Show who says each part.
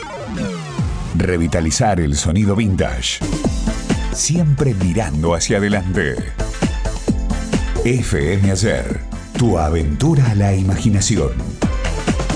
Speaker 1: Revitalizar el sonido vintage. Siempre mirando hacia adelante. FM Ayer. Tu aventura a la imaginación.